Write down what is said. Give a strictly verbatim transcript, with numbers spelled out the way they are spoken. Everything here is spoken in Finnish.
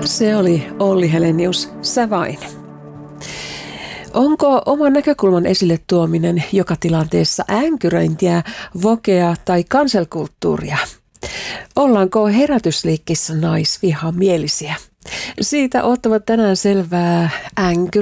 Se oli Olli Helenius, Sä vain. Onko oman näkökulman esille tuominen joka tilanteessa änkyröintiä, vokea tai kanselkulttuuria? Ollaanko herätysliikkissä naisvihamielisiä? Siitä ottavat tänään selvää änky